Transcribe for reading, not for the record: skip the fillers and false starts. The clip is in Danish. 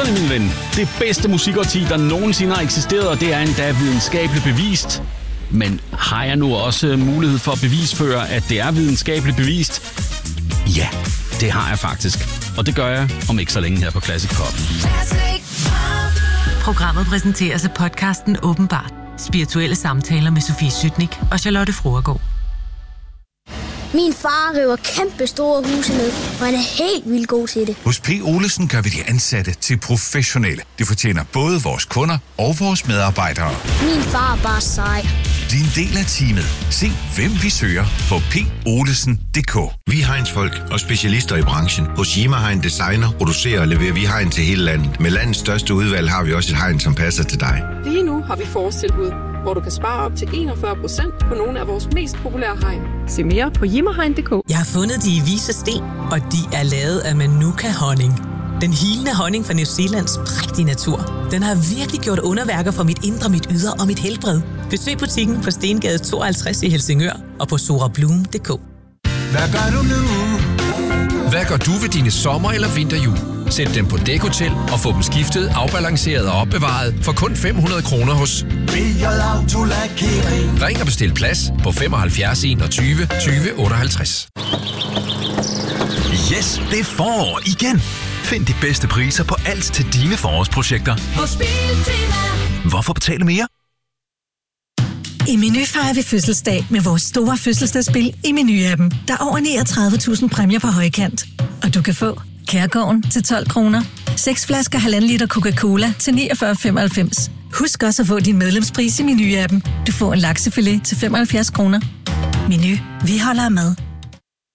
80'erne, min ven. Det bedste musikårti, der nogensinde har eksisteret, og det er endda videnskabeligt bevist. Men har jeg nu også mulighed for at bevisføre, at det er videnskabeligt bevist? Ja, det har jeg faktisk. Og det gør jeg om ikke så længe her på Classic Pop. Programmet præsenteres af podcasten Åbenbart. Spirituelle samtaler med Sofie Sytnik og Charlotte Fruergaard. Min far river kæmpe store huse ned, og han er helt vildt god til det. Hos P. Olesen gør vi de ansatte til professionelle. Det fortjener både vores kunder og vores medarbejdere. Min far er bare sej. Din del af teamet. Se, hvem vi søger på polesen.dk. Vi er Heinz-folk og specialister i branchen. Hos Yima Hein Designer producerer og leverer vi hegn til hele landet. Med landets største udvalg har vi også et hegn, som passer til dig. Lige nu har vi forårstilbud, hvor du kan spare op til 41% på nogle af vores mest populære hegn. Se mere på yimahein.dk. Jeg har fundet de i Vise Sten, og de er lavet af Manuka-honning. Den hilende honning fra New Zealands prægtige natur. Den har virkelig gjort underværker for mit indre, mit ydre og mit helbred. Besøg butikken på Stengade 52 i Helsingør og på sorablum.dk. Hvad gør du nu? Hvad gør du ved dine sommer- eller vinterhjul? Sæt dem på Decotel og få dem skiftet, afbalanceret og opbevaret for kun 500 kroner hos Auto Lakering. Ring og bestil plads på 75 21 20 58. Yes, det er forår igen. Find de bedste priser på alt til dine forårsprojekter. Hos Biltema. Hvorfor betale mere? I Meny fejrer vi fødselsdag med vores store fødselsdagsspil i Meny-appen. Der er over 39.000 præmier på højkant. Og du kan få Kærgården til 12 kroner, 6 flasker 1,5 liter Coca-Cola til 49,95. Husk også at få din medlemspris i Meny-appen. Du får en laksefilet til 75 kroner. Meny. Vi holder af mad.